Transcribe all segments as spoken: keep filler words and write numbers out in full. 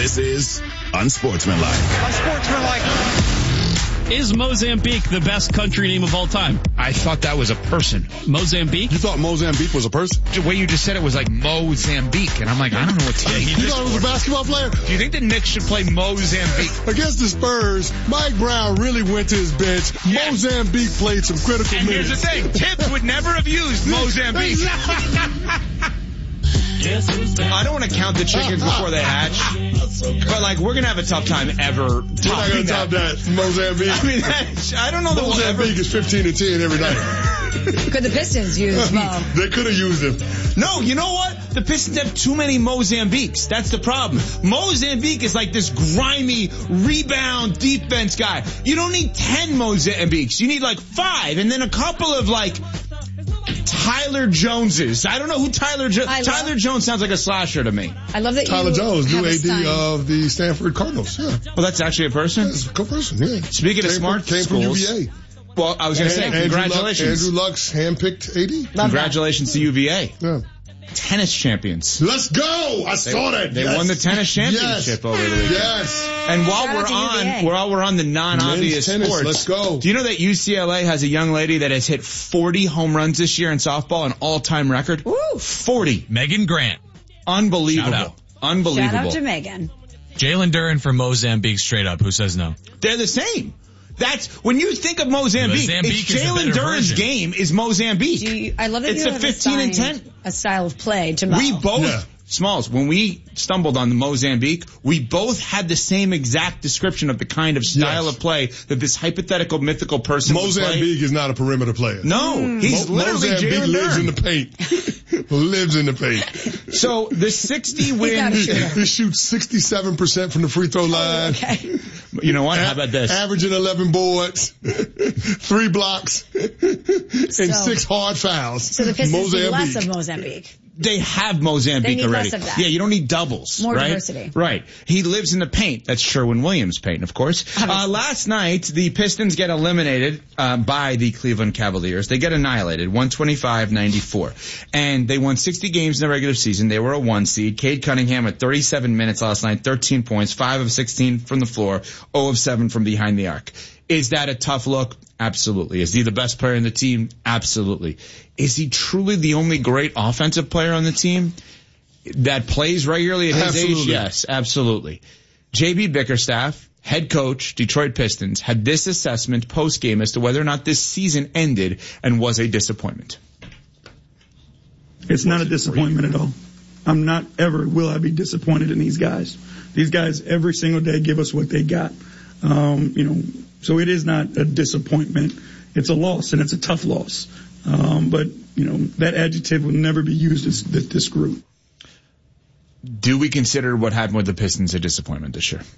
This is Unsportsmanlike. Unsportsmanlike. Is Mozambique the best country name of all time? I thought that was a person. Mozambique? You thought Mozambique was a person? The way you just said it was like Mozambique, and I'm like, I don't know what to think. You thought it was a basketball player? Do you think the Knicks should play Mozambique? Against the Spurs, Mike Brown really went to his bench. Yeah. Mozambique played some critical and minutes. And here's the thing, Tibbs would never have used Mozambique. I don't want to count the chickens before they hatch, but like we're gonna have a tough time ever topping we're not gonna that. top that. Mozambique. I mean, that, I don't know that Mozambique we'll ever... is fifteen and ten every night. Could the Pistons use Mo? They could have used him. No, you know what? The Pistons have too many Mozambiques. That's the problem. Mozambique is like this grimy rebound defense guy. You don't need ten Mozambiques. You need like five, and then a couple of like. Tyler Joneses. I don't know who Tyler Jones. Tyler Jones sounds like a slasher to me. I love that Tyler you Jones, new A A D of the Stanford Cardinals. Yeah. Well, that's actually a person. That's a person. Yeah. Speaking came of smart from, came schools, from U V A. Well, I was going to say Andrew congratulations. Luck, Andrew Luck's handpicked A D. Love congratulations that. to U V A. Yeah. Tennis champions. Let's go! I they, saw that. They yes. won the tennis championship yes. over the weekend. Yes. And while Shout we're on, while we're on the non-obvious tennis, sports, let's go. Do you know that U C L A has a young lady that has hit forty home runs this year in softball, an all-time record? Ooh. forty. Megan Grant. Unbelievable. Shout out. Unbelievable. Shout out to Megan. Jalen Duren from Mozambique straight up. Who says no? They're the same. That's when you think of Mozambique, Mozambique it's Jalen Duren's version. game is Mozambique. You, I love that it's you a have fifteen and ten. A style of play to Mo. We both, yeah. Smalls, when we stumbled on the Mozambique, we both had the same exact description of the kind of style yes. of play that this hypothetical mythical person Mozambique is not a perimeter player. No, mm. he's Mo- literally Mozambique Jalen lives Duren. in the paint. lives in the paint. So the sixty win, he, he shoots sixty-seven percent from the free throw line. Oh, okay. You know what? How about this? Averaging eleven boards, three blocks, and so, six hard fouls. So the Pistons need Mozambique. less of Mozambique. They have Mozambique they need already. Less of that. Yeah, you don't need doubles. More right? diversity. Right. He lives in the paint. That's Sherwin-Williams paint, of course. Uh, last night, the Pistons get eliminated uh, by the Cleveland Cavaliers. They get annihilated, one twenty-five ninety-four. And they won sixty games in the regular season. They were a one seed. Cade Cunningham at thirty-seven minutes last night, thirteen points, five of sixteen from the floor, zero of seven from behind the arc. Is that a tough look? Absolutely. Is he the best player in the team? Absolutely. Is he truly the only great offensive player on the team that plays regularly at his absolutely. age? Yes, absolutely. J B Bickerstaff, head coach, Detroit Pistons, had this assessment post-game as to whether or not this season ended and was a disappointment. It's not a disappointment at all. I'm not ever will I be disappointed in these guys. These guys every single day give us what they got. Um, you know, so it is not a disappointment. It's a loss, and it's a tough loss. Um, but, you know, that adjective will never be used as this, this group. Do we consider what happened with the Pistons a disappointment this year?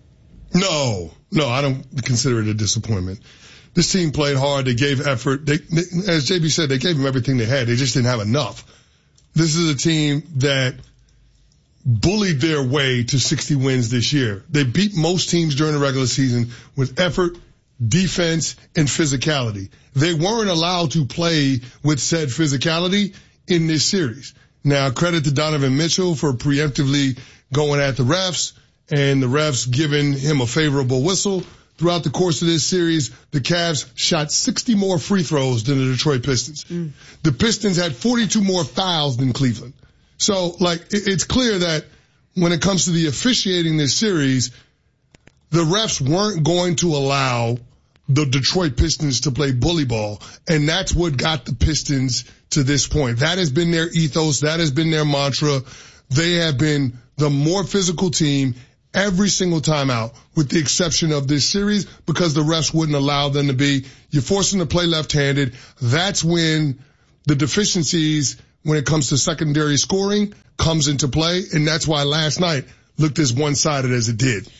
No, no, I don't consider it a disappointment. This team played hard. They gave effort. They, they, as J B said, they gave them everything they had. They just didn't have enough. This is a team that bullied their way to sixty wins this year. They beat most teams during the regular season with effort, defense, and physicality. They weren't allowed to play with said physicality in this series. Now, credit to Donovan Mitchell for preemptively going at the refs and the refs giving him a favorable whistle. Throughout the course of this series, the Cavs shot sixty more free throws than the Detroit Pistons. Mm. The Pistons had forty-two more fouls than Cleveland. So, like, it's clear that when it comes to the officiating this series, the refs weren't going to allow the Detroit Pistons to play bully ball, and that's what got the Pistons to this point. That has been their ethos. That has been their mantra. They have been the more physical team every single time out, with the exception of this series, because the refs wouldn't allow them to be. You're forcing them to play left-handed. That's when the deficiencies when it comes to secondary scoring comes into play, and that's why last night looked as one-sided as it did.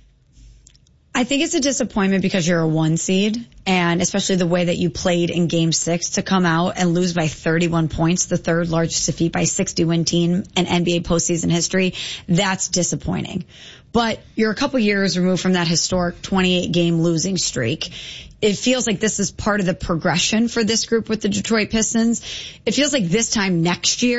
I think it's a disappointment because you're a one seed, and especially the way that you played in game six to come out and lose by thirty-one points, the third largest defeat by sixty win team in N B A postseason history. That's disappointing. But you're a couple years removed from that historic twenty-eight game losing streak. It feels like this is part of the progression for this group with the Detroit Pistons. It feels like this time next year,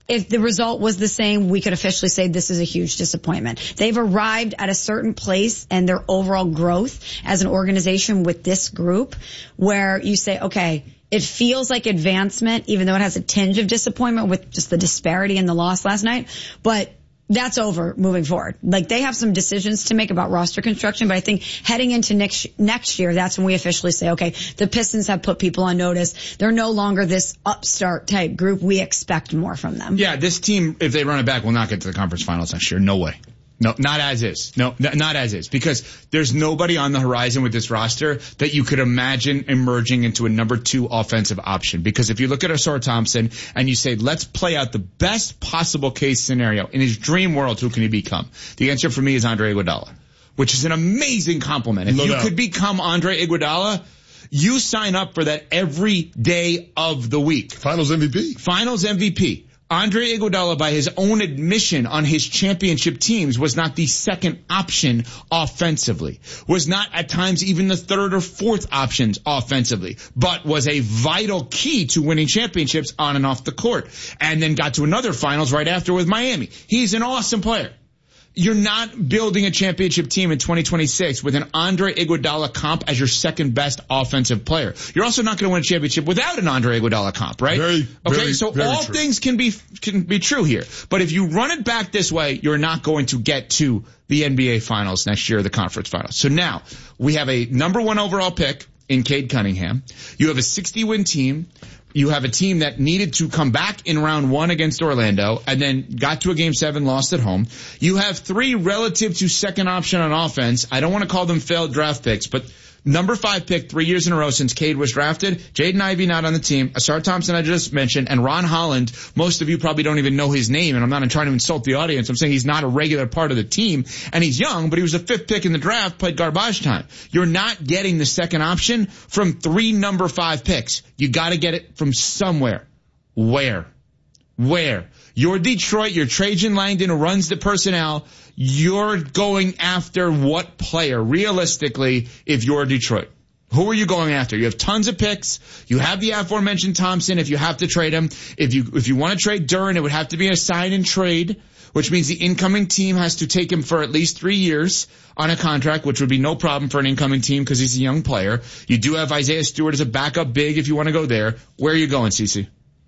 if the result was the same, we could officially say this is a huge disappointment. They've arrived at a certain place and their overall growth as an organization with this group where you say, okay, it feels like advancement, even though it has a tinge of disappointment with just the disparity in the loss last night. But that's over moving forward. Like, they have some decisions to make about roster construction, but I think heading into next next year, that's when we officially say, okay, the Pistons have put people on notice. They're no longer this upstart type group. We expect more from them. Yeah, this team, if they run it back, will not get to the conference finals next year. No way. No, not as is. No, n- not as is. Because there's nobody on the horizon with this roster that you could imagine emerging into a number two offensive option. Because if you look at Ausar Thompson and you say, let's play out the best possible case scenario in his dream world, who can he become? The answer for me is Andre Iguodala, which is an amazing compliment. If No you doubt. could become Andre Iguodala, you sign up for that every day of the week. Finals M V P. Finals M V P. Andre Iguodala, by his own admission on his championship teams, was not the second option offensively, was not at times even the third or fourth options offensively, but was a vital key to winning championships on and off the court, and then got to another finals right after with Miami. He's an awesome player. You're not building a championship team in twenty twenty-six with an Andre Iguodala comp as your second best offensive player. You're also not going to win a championship without an Andre Iguodala comp, right? Very, okay, very, so very all true. things can be can be true here. But if you run it back this way, you're not going to get to the N B A Finals next year, the conference finals. So now we have a number one overall pick in Cade Cunningham. You have a sixty-win team. You have a team that needed to come back in round one against Orlando and then got to a game seven, lost at home. You have three relative to second option on offense. I don't want to call them failed draft picks, but number five pick three years in a row since Cade was drafted. Jaden Ivey not on the team. Ausar Thompson I just mentioned, and Ron Holland. Most of you probably don't even know his name, and I'm not trying to insult the audience. I'm saying he's not a regular part of the team, and he's young, but he was the fifth pick in the draft, played garbage time. You're not getting the second option from three number five picks. You got to get it from somewhere. Where? Where? You're Detroit. You're Trajan Langdon, who runs the personnel. You're going after what player, realistically, if you're Detroit? Who are you going after? You have tons of picks. You have the aforementioned Thompson if you have to trade him. If you if you want to trade Duren, it would have to be a sign and trade, which means the incoming team has to take him for at least three years on a contract, which would be no problem for an incoming team because he's a young player. You do have Isaiah Stewart as a backup big if you want to go there. Where are you going, Cece?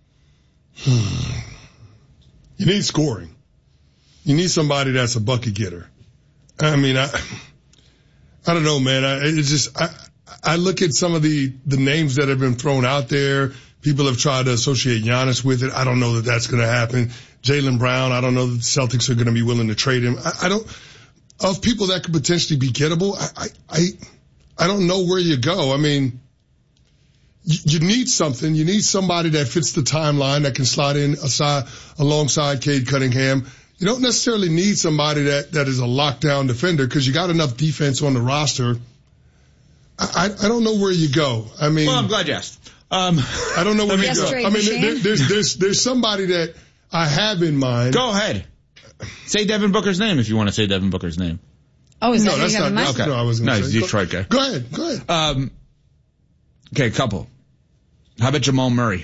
You need scoring. You need somebody that's a bucket getter. I mean, I, I don't know, man. I, it's just, I, I look at some of the, the names that have been thrown out there. People have tried to associate Giannis with it. I don't know that that's going to happen. Jaylen Brown, I don't know that the Celtics are going to be willing to trade him. I, I don't, of people that could potentially be gettable, I, I, I, I don't know where you go. I mean, you, you need something. You need somebody that fits the timeline that can slide in aside, alongside Cade Cunningham. You don't necessarily need somebody that, that is a lockdown defender because you got enough defense on the roster. I, I, I don't know where you go. I mean, Well, I'm glad you asked. Um, I don't know where you Yes, go. trade I mean, machine. there, there's, there's, there's somebody that I have in mind. Go ahead. Say Devin Booker's name if you want to say Devin Booker's name. Oh, is No, that who that's you have in not, mind? that's Okay. not what I was going No, to he's say. a Detroit guy. Go ahead, go ahead. Um, okay, a couple. How about Jamal Murray?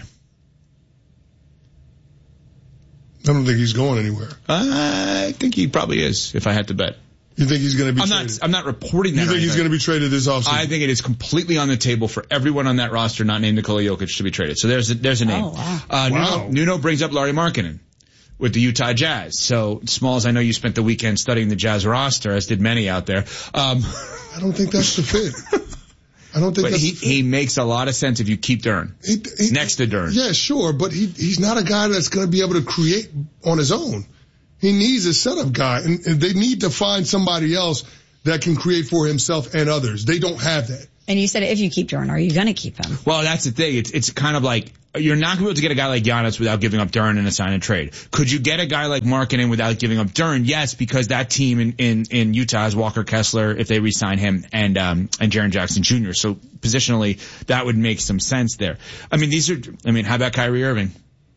I don't think he's going anywhere. I think he probably is, if I had to bet. You think he's going to be I'm traded? not. I'm not reporting that. you think he's going to be traded this offseason? I think it is completely on the table for everyone on that roster not named Nikola Jokic to be traded. So there's a, there's a name. Oh, wow. Uh, Wow. Nuno, Nuno brings up Lauri Markkanen with the Utah Jazz. So, Smalls, I know you spent the weekend studying the Jazz roster, as did many out there. Um, I don't think that's the fit. I don't think but that's he, the fit. he makes a lot of sense if you keep Duren He- he- next to Duren. Yeah, sure, but he he's not a guy that's going to be able to create on his own. He needs a setup guy, and, and they need to find somebody else that can create for himself and others. They don't have that. And you said if you keep Jordan, are you going to keep him? Well, that's the thing. It's it's kind of like you're not going to be able to get a guy like Giannis without giving up Duren in a sign and trade. Could you get a guy like Markkanen without giving up Duren? Yes, because that team in, in, in Utah has Walker Kessler if they re-sign him and um and Jaren Jackson Junior So positionally, that would make some sense there. I mean, these are. I mean, how about Kyrie Irving?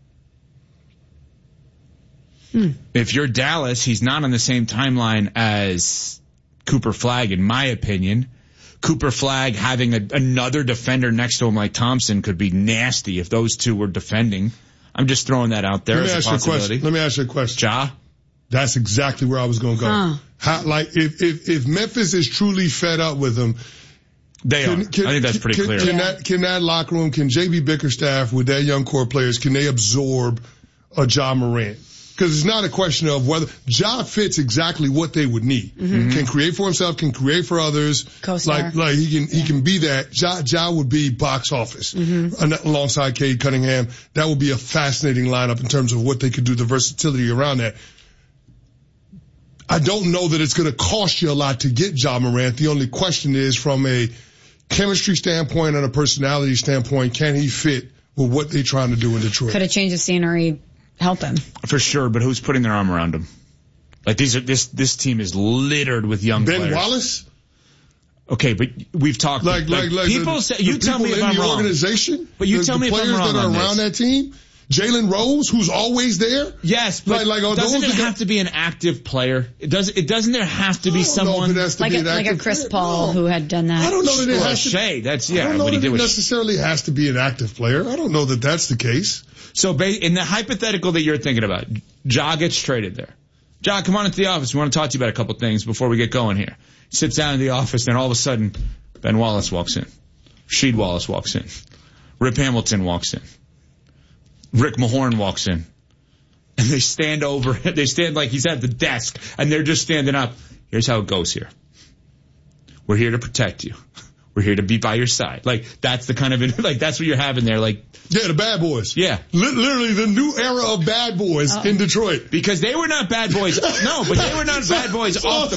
Hmm. If you're Dallas, he's not on the same timeline as Cooper Flagg, in my opinion. Cooper Flagg having a, another defender next to him like Thompson could be nasty if those two were defending. I'm just throwing that out there Let me as ask a you a possibility. question. Let me ask you a question. Ja? That's exactly where I was going to go. Huh. How, like, if, if, if Memphis is truly fed up with him, They can, are. can, I think that's pretty can, clear. Can, Yeah. that, can that locker room, can J B Bickerstaff with that young core players, can they absorb a Ja Morant? Because it's not a question of whether Ja fits exactly what they would need. Mm-hmm. Can create for himself, can create for others. Co-star. Like, like he can, he can be that. Ja, Ja would be box office mm-hmm. alongside Cade Cunningham. That would be a fascinating lineup in terms of what they could do, the versatility around that. I don't know that it's going to cost you a lot to get Ja Morant. The only question is from a chemistry standpoint and a personality standpoint, can he fit with what they're trying to do in Detroit? Could a change of scenery help him? For sure, but who's putting their arm around him? Like these are this this team is littered with young Ben players. Wallace? Okay, but we've talked Like, like, like, like people the, say the you tell me people if in I'm the wrong. organization, But you the, tell the me if I'm players wrong that are on around this. that team. Jalen Rose, who's always there. Yes, but Like- like, are doesn't those it the have guys- to be an active player? It does. It doesn't there have to be I don't know someone if it has to Like be a, an like a active Chris player. Paul No. who had done that. I don't know that it or has to. Shea? That's I yeah. don't know What he that did it was necessarily has to be an active player. I don't know that that's the case. so. Ba- in the hypothetical that you're thinking about, Ja gets traded there. Ja, come on into the office. We want to talk to you about a couple things before we get going here. He sits down in the office, and all of a sudden, Ben Wallace walks in. Rasheed Wallace walks in. Rip Hamilton walks in. Rick Mahorn walks in. And they stand over, they stand like he's at the desk, and they're just standing up. Here's how it goes here. We're here to protect you. We're here to be by your side. Like, that's the kind of, like, that's what you're having there. Like, Yeah, the bad boys. Yeah. Li- literally the new era of bad boys in Detroit. because they were not bad boys. No, but they were not bad boys off the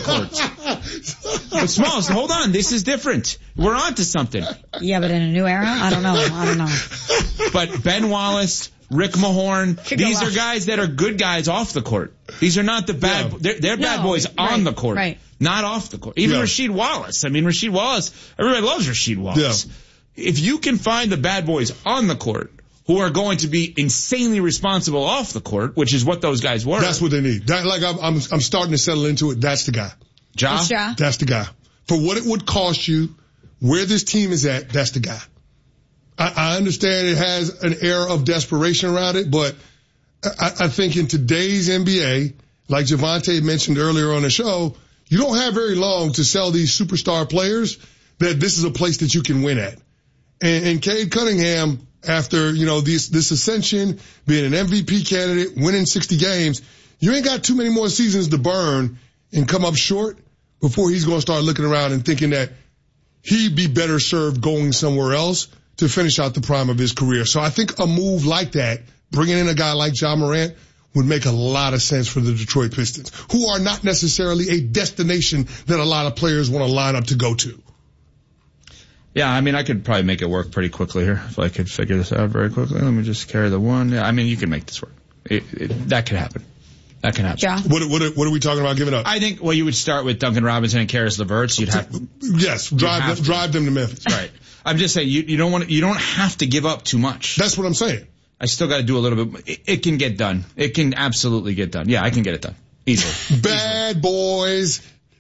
court. But Smalls, hold on. This is different. We're on to something. Yeah, but in a new era? I don't know. I don't know. But Ben Wallace, Rick Mahorn, Could go these are off. guys that are good guys off the court. These are not the bad, Yeah. they're, they're bad No, boys on right, the court. right. Not off the court. Even Yeah. Rasheed Wallace. I mean, Rasheed Wallace, everybody loves Rasheed Wallace. Yeah. If you can find the bad boys on the court who are going to be insanely responsible off the court, which is what those guys were. That's what they need. That, like I'm, I'm, I'm starting to settle into it. That's the guy. Ja? It's Ja. That's the guy. For what it would cost you, where this team is at, that's the guy. I, I understand it has an air of desperation around it, but I, I think in today's N B A, like Javante mentioned earlier on the show, you don't have very long to sell these superstar players that this is a place that you can win at. And, and Cade Cunningham, after, you know, this, this ascension, being an M V P candidate, winning sixty games, you ain't got too many more seasons to burn and come up short before he's going to start looking around and thinking that he'd be better served going somewhere else to finish out the prime of his career. So I think a move like that, bringing in a guy like Ja Morant, would make a lot of sense for the Detroit Pistons, who are not necessarily a destination that a lot of players want to line up to go to. Yeah, I mean, I could probably make it work pretty quickly here if I could figure this out very quickly. Let me just carry the one. Yeah, I mean, you can make this work. It, it, that could happen. That can happen. Ja. What, what, what are we talking about giving up? I think, well, you would start with Duncan Robinson and Karis LeVert. You'd have Yes, drive have them, to. drive them to Memphis. right. I'm just saying, you, you don't want, you don't have to give up too much. That's what I'm saying. I still got to do a little bit. It, it can get done. It can absolutely get done. Yeah, I can get it done easily. Bad boys,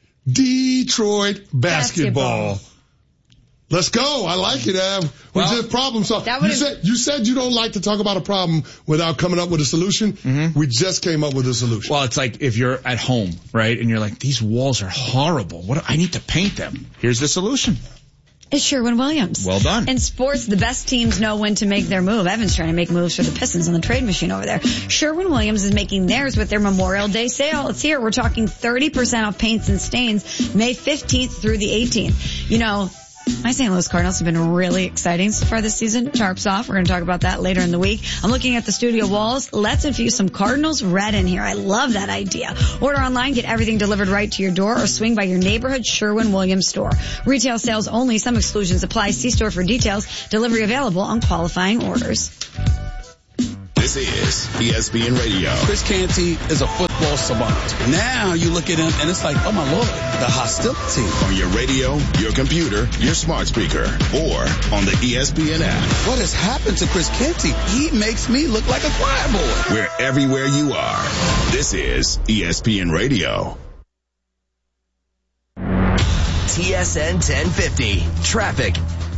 Detroit basketball. Basketball. Let's go. I like it, Av. We Well, just problem solve. that You would've- said, you said you don't like to talk about a problem without coming up with a solution. Mm-hmm. We just came up with a solution. Well, it's like if you're at home, right, and you're like, these walls are horrible. What? I need to paint them. Here's the solution. It's Sherwin-Williams. Well done. In sports, the best teams know when to make their move. Evan's trying to make moves for the Pistons on the trade machine over there. Sherwin-Williams is making theirs with their Memorial Day sale. It's here. We're talking thirty percent off paints and stains May fifteenth through the eighteenth. You know, my Saint Louis Cardinals have been really exciting so far this season. Sharps off. We're going to talk about that later in the week. I'm looking at the studio walls. Let's infuse some Cardinals red in here. I love that idea. Order online, get everything delivered right to your door, or swing by your neighborhood Sherwin-Williams store. Retail sales only. Some exclusions apply. See store for details. Delivery available on qualifying orders. This is E S P N Radio. Chris Canty is a football savant. Now you look at him and it's like, oh my Lord, the hostility. On your radio, your computer, your smart speaker, or on the E S P N app. What has happened to Chris Canty? He makes me look like a choir boy. We're everywhere you are. This is E S P N Radio. T S N ten fifty. Traffic.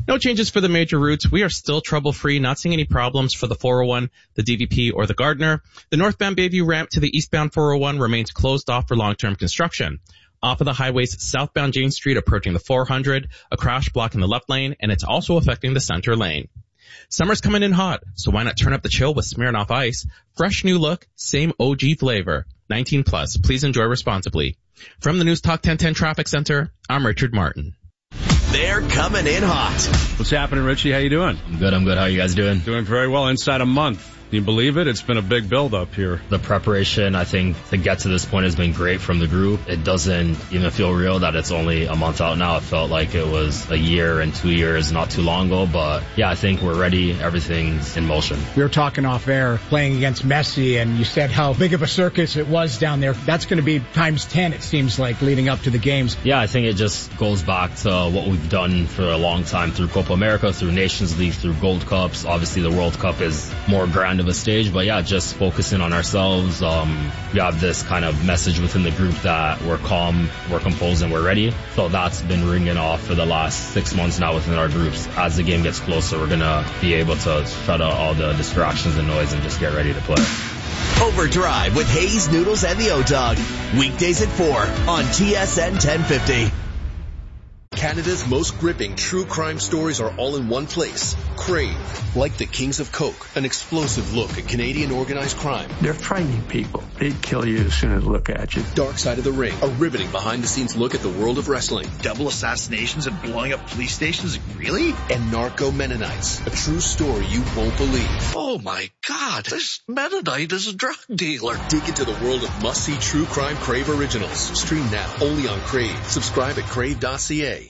No changes for the major routes. We are still trouble-free, not seeing any problems for the four oh one, the D V P, or the Gardner. The northbound Bayview ramp to the eastbound four oh one remains closed off for long-term construction. Off of the highways, southbound Jane Street approaching the four hundred, a crash blocking the left lane, and it's also affecting the center lane. Summer's coming in hot, so why not turn up the chill with Smirnoff Ice? Fresh new look, same O G flavor. nineteen plus. Please enjoy responsibly. From the News Talk ten ten Traffic Center, I'm Richard Martin. They're coming in hot. What's happening, Richie? How you doing? I'm good, I'm good. How are you guys doing? Doing very well. Inside a month. Can you believe it? It's been a big build-up here. The preparation, I think, to get to this point has been great from the group. It doesn't even feel real that it's only a month out now. It felt like it was a year and two years not too long ago. But, yeah, I think we're ready. Everything's in motion. We were talking off air, playing against Messi, and you said how big of a circus it was down there. That's going to be times ten, it seems like, leading up to the games. Yeah, I think it just goes back to what we've done for a long time through Copa America, through Nations League, through Gold Cups. Obviously, the World Cup is more grand of a stage, but, yeah, just focusing on ourselves. Um, we have this kind of message within the group that we're calm, we're composed, and we're ready. So that's been ringing off for the last six months now within our groups. As the game gets closer, we're going to be able to shut out all the distractions and noise and just get ready to play. Overdrive with Hayes, Noodles, and the O-Dog. Weekdays at four on T S N ten fifty. Canada's most gripping true crime stories are all in one place. Crave, like the Kings of Coke, an explosive look at Canadian organized crime. They're frightening people. They'd kill you as soon as they look at you. Dark Side of the Ring, a riveting behind-the-scenes look at the world of wrestling. Double assassinations and blowing up police stations? Really? And Narco Mennonites, a true story you won't believe. Oh my God, this Mennonite is a drug dealer. Dig into the world of must-see true crime Crave originals. Stream now, only on Crave. Subscribe at crave dot c a.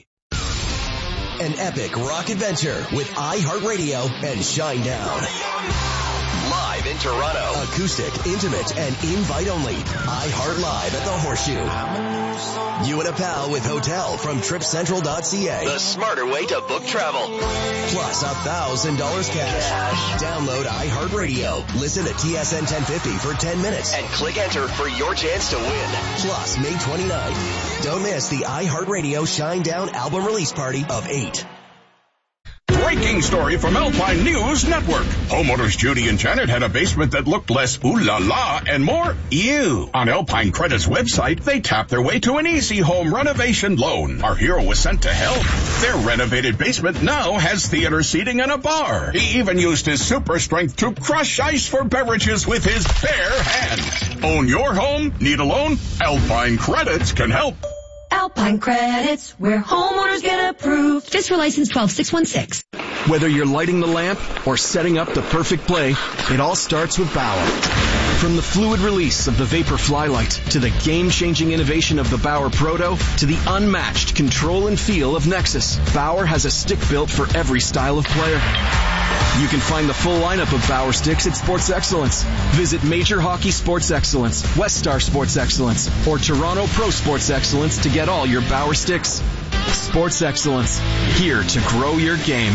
An epic rock adventure with iHeartRadio and Shinedown. Live in Toronto. Acoustic, intimate, and invite only. iHeart Live at the Horseshoe. You and a pal with hotel from trip central dot c a. The smarter way to book travel. Plus a thousand dollars cash. Download iHeartRadio. Listen to T S N ten fifty for ten minutes and click enter for your chance to win. Plus May twenty-ninth. Don't miss the iHeartRadio Shinedown album release party of eight. Breaking story from Alpine News Network. Homeowners Judy and Janet had a basement that looked less ooh la la and more ew. On Alpine Credit's website, they tapped their way to an easy home renovation loan. Our hero was sent to help. Their renovated basement now has theater seating and a bar. He even used his super strength to crush ice for beverages with his bare hands. Own your home? Need a loan? Alpine Credits can help. Alpine Credits, where homeowners get approved. Fiscal license twelve six one six. Whether you're lighting the lamp or setting up the perfect play, it all starts with Bauer. From the fluid release of the Vapor Flylight to the game-changing innovation of the Bauer Proto to the unmatched control and feel of Nexus, Bauer has a stick built for every style of player. You can find the full lineup of Bauer sticks at Sports Excellence. Visit Major Hockey Sports Excellence, West Star Sports Excellence, or Toronto Pro Sports Excellence to get all your Bauer sticks. Sports Excellence, here to grow your game.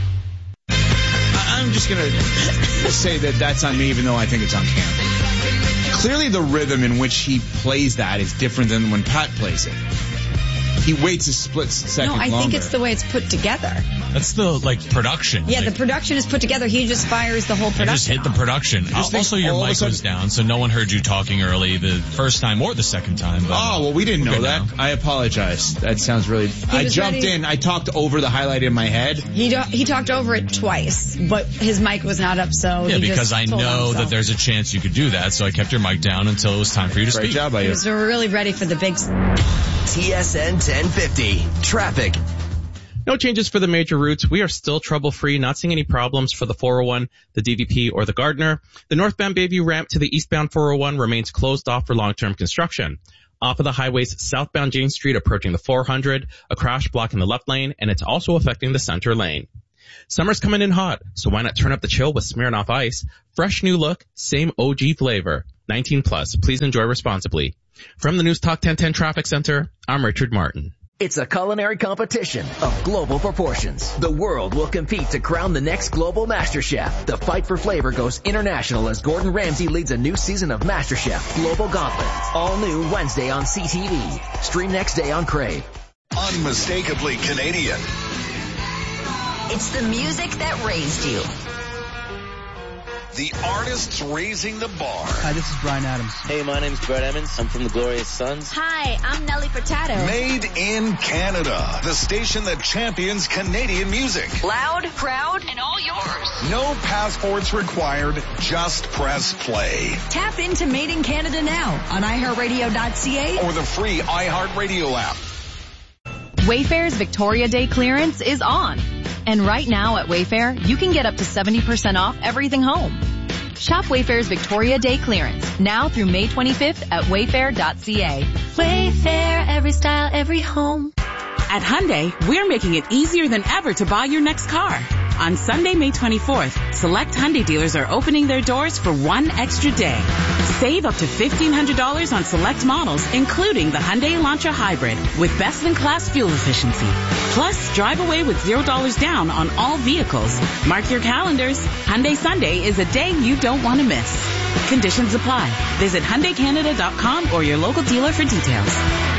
I'm just going to say that that's on me, even though I think it's on Cam. Clearly the rhythm in which he plays that is different than when Pat plays it. He waits a split second longer. No, I longer. think it's the way it's put together. That's the, like, production. Yeah, like, the production is put together. He just fires the whole production. I just hit the production. Also, your mic was down, so no one heard you talking early the first time or the second time. But oh, well, we didn't know that. Now. I apologize. That sounds really... I jumped ready. in. I talked over the highlight in my head. He do, he talked over it twice, but his mic was not up, so Yeah, he because just I told know himself. that there's a chance you could do that, so I kept your mic down until it was time for you to Great speak. Great job by you. He was really ready for the big... T S N ten fifty. Traffic. No changes for the major routes. We are still trouble-free, not seeing any problems for the four oh one, the D V P, or the Gardner. The northbound Bayview ramp to the eastbound four oh one remains closed off for long-term construction. Off of the highways, southbound Jane Street approaching the four hundred, a crash blocking the left lane, and it's also affecting the center lane. Summer's coming in hot, so why not turn up the chill with Smirnoff Ice? Fresh new look, same O G flavor. nineteen plus. Please enjoy responsibly. From the News Talk ten ten Traffic Center, I'm Richard Martin. It's a culinary competition of global proportions. The world will compete to crown the next global master chef. The fight for flavor goes international as Gordon Ramsay leads a new season of MasterChef Global Gauntlet. All new Wednesday on C T V. Stream next day on Crave. Unmistakably Canadian. It's the music that raised you. The artists raising the bar. Hi, this is Bryan Adams. Hey, my name's Brett Emmons. I'm from the Glorious Sons. Hi, I'm Nelly Furtado. Made in Canada. The station that champions Canadian music. Loud, proud, and all yours. No passports required. Just press play. Tap into Made in Canada now on i heart radio dot c a or the free iHeartRadio app. Wayfair's Victoria Day clearance is on. And right now at Wayfair, you can get up to seventy percent off everything home. Shop Wayfair's Victoria Day clearance now through May twenty-fifth at wayfair dot c a. Wayfair, every style, every home. At Hyundai, we're making it easier than ever to buy your next car. On Sunday, May twenty-fourth, select Hyundai dealers are opening their doors for one extra day. Save up to fifteen hundred dollars on select models, including the Hyundai Elantra Hybrid, with best-in-class fuel efficiency. Plus, drive away with zero dollars down on all vehicles. Mark your calendars. Hyundai Sunday is a day you don't want to miss. Conditions apply. Visit Hyundai Canada dot com or your local dealer for details.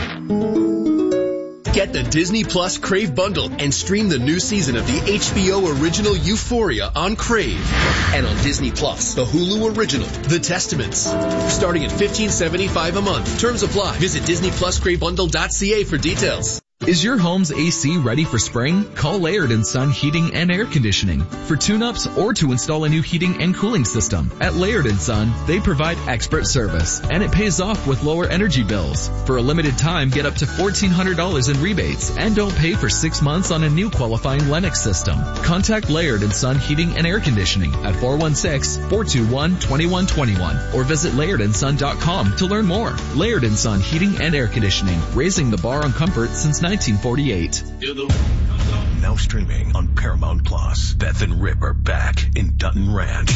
Get the Disney Plus Crave bundle and stream the new season of the H B O original Euphoria on Crave. And on Disney Plus, the Hulu original, The Testaments. Starting at fifteen seventy-five a month. Terms apply. Visit disney plus crave bundle dot c a for details. Is your home's A C ready for spring? Call Laird and Son Heating and Air Conditioning for tune-ups or to install a new heating and cooling system. At Laird and Son, they provide expert service, and it pays off with lower energy bills. For a limited time, get up to fourteen hundred dollars in rebates and don't pay for six months on a new qualifying Lennox system. Contact Laird and Son Heating and Air Conditioning at four one six, four two one, two one two one or visit laird and son dot com to learn more. Laird and Son Heating and Air Conditioning, raising the bar on comfort since nineteen forty-eight. Now streaming on Paramount Plus. Beth and Rip are back in Dutton Ranch.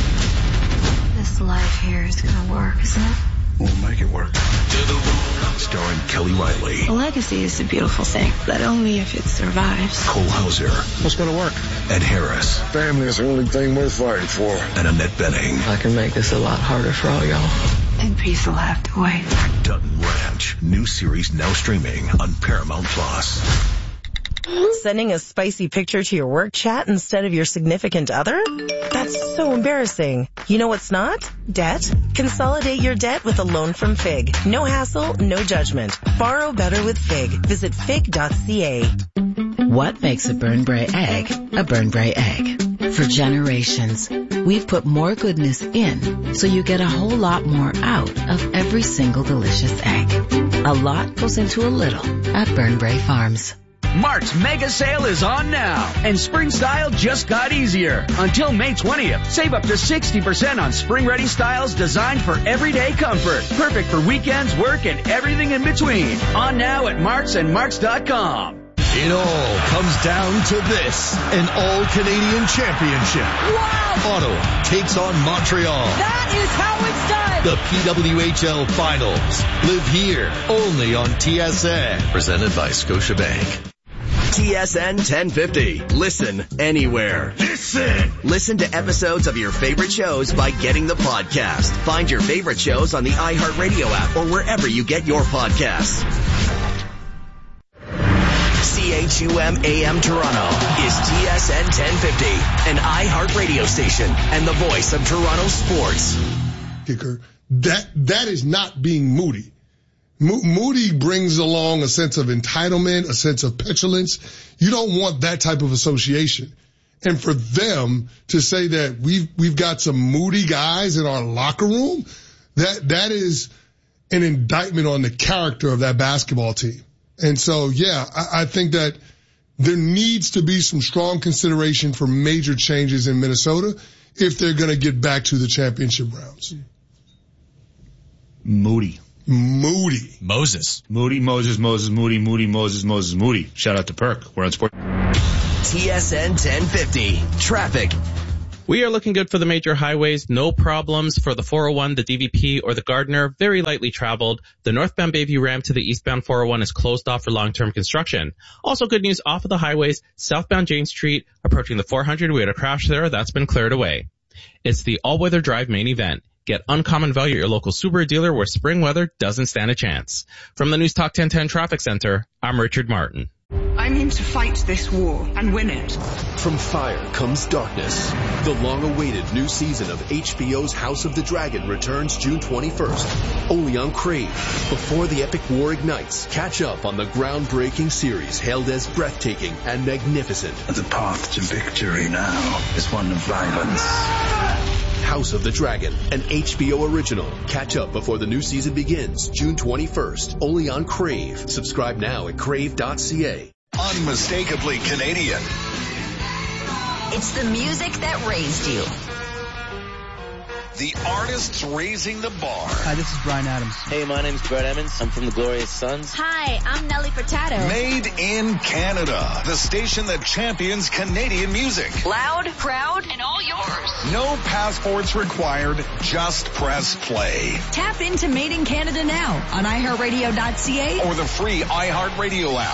This life here is gonna work, isn't it? We'll make it work. Starring Kelly Riley. A legacy is a beautiful thing, but only if it survives. Cole Hauser. What's gonna work? Ed Harris. Family is the only thing worth fighting for. And Annette Bening. I can make this a lot harder for all y'all. And peace will have to wait. Dutton Ranch. New series now streaming on Paramount Plus. Sending a spicy picture to your work chat instead of your significant other? That's so embarrassing. You know what's not? Debt. Consolidate your debt with a loan from Fig. No hassle, no judgment. Borrow better with Fig. Visit fig dot c a. What makes a Burnbrae egg a Burnbrae egg? For generations, we've put more goodness in so you get a whole lot more out of every single delicious egg. A lot goes into a little at Burnbrae Farms. Mark's mega sale is on now, and spring style just got easier. Until May twentieth, save up to sixty percent on spring-ready styles designed for everyday comfort. Perfect for weekends, work, and everything in between. On now at Marks and Marks dot com. It all comes down to this, an all-Canadian championship. Wow! Ottawa takes on Montreal. That is how it's done! The P W H L Finals. Live here, only on T S N. Presented by Scotiabank. T S N ten fifty. Listen anywhere. Listen! Listen to episodes of your favorite shows by getting the podcast. Find your favorite shows on the iHeartRadio app or wherever you get your podcasts. C H U M A M Toronto is T S N ten fifty, an iHeart radio station and the voice of Toronto sports. Kicker, that that is not being moody. Mo- moody brings along a sense of entitlement, a sense of petulance. You don't want that type of association. And for them to say that we've we've got some moody guys in our locker room, that that is an indictment on the character of that basketball team. And so, yeah, I, I think that there needs to be some strong consideration for major changes in Minnesota if they're going to get back to the championship rounds. Moody. Moody. Moses. Moody, Moses, Moses, Moody, Moody, Moses, Moses, Moody. Shout out to Perk. We're on Sport. T S N ten fifty. Traffic. We are looking good for the major highways. No problems for the four oh one, the D V P, or the Gardiner. Very lightly traveled. The northbound Bayview ramp to the eastbound four oh one is closed off for long-term construction. Also good news off of the highways. Southbound Jane Street, approaching the four hundred. We had a crash there. That's been cleared away. It's the all-weather drive main event. Get uncommon value at your local Subaru dealer where spring weather doesn't stand a chance. From the News Talk ten ten Traffic Center, I'm Richard Martin. I'm I'm in to fight this war and win it. From fire comes darkness. The long-awaited new season of H B O's House of the Dragon returns June twenty-first, only on Crave. Before the epic war ignites, catch up on the groundbreaking series hailed as breathtaking and magnificent. The path to victory now is one of violence. House of the Dragon, an H B O original. Catch up before the new season begins June twenty-first, only on Crave. Subscribe now at crave dot c a. Unmistakably Canadian. It's the music that raised you. The artists raising the bar. Hi, this is Bryan Adams. Hey, my name's Brett Emmons. I'm from the Glorious Sons. Hi, I'm Nelly Furtado. Made in Canada. The station that champions Canadian music. Loud, proud, and all yours. No passports required. Just press play. Tap into Made in Canada now on i heart radio dot c a or the free iHeartRadio app.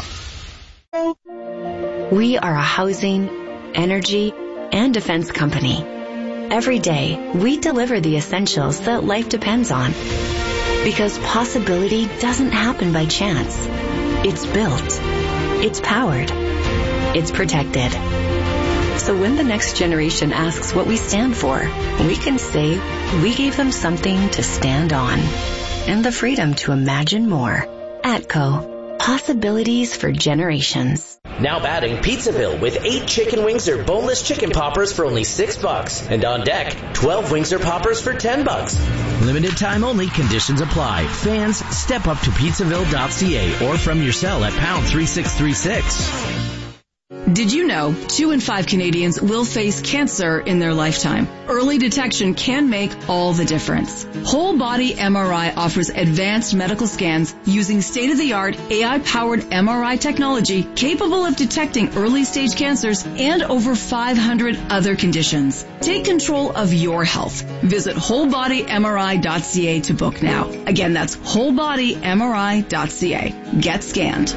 We are a housing, energy, and defense company. Every day, we deliver the essentials that life depends on. Because possibility doesn't happen by chance. It's built. It's powered. It's protected. So when the next generation asks what we stand for, we can say we gave them something to stand on. And the freedom to imagine more. ATCO. Possibilities for generations. Now batting Pizzaville with eight chicken wings or boneless chicken poppers for only six bucks. And on deck, twelve wings or poppers for ten bucks. Limited time only. Conditions apply. Fans, step up to pizzaville dot c a or from your cell at pound three six three six. Did you know two in five Canadians will face cancer in their lifetime? Early detection can make all the difference. Whole Body M R I offers advanced medical scans using state-of-the-art A I-powered M R I technology capable of detecting early-stage cancers and over five hundred other conditions. Take control of your health. Visit whole body m r i dot c a to book now. Again, that's whole body m r i dot c a. Get scanned.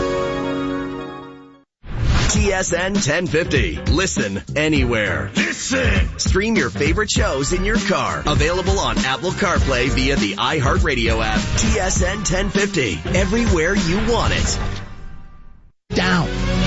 T S N ten fifty. Listen anywhere. Listen. Stream your favorite shows in your car. Available on Apple CarPlay via the iHeartRadio app. T S N ten fifty. Everywhere you want it. Down.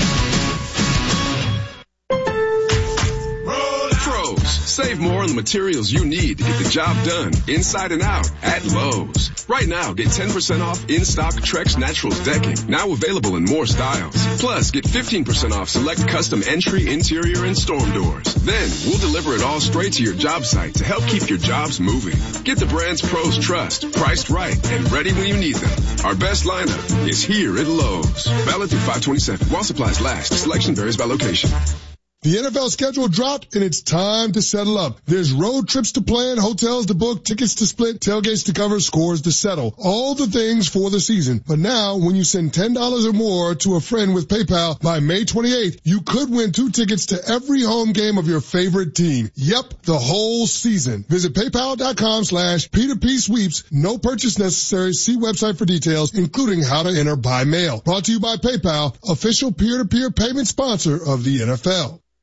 Save more on the materials you need to get the job done inside and out at Lowe's. Right now, get ten percent off in-stock Trex Naturals decking, now available in more styles. Plus, get fifteen percent off select custom entry, interior, and storm doors. Then, we'll deliver it all straight to your job site to help keep your jobs moving. Get the brands pros trust, priced right, and ready when you need them. Our best lineup is here at Lowe's. Valid through five twenty-seven. While supplies last. Selection varies by location. The N F L schedule dropped, and it's time to settle up. There's road trips to plan, hotels to book, tickets to split, tailgates to cover, scores to settle. All the things for the season. But now, when you send ten dollars or more to a friend with PayPal by May twenty-eighth, you could win two tickets to every home game of your favorite team. Yep, the whole season. Visit paypal.com slash P2P sweeps. No purchase necessary. See website for details, including how to enter by mail. Brought to you by PayPal, official peer-to-peer payment sponsor of the N F L.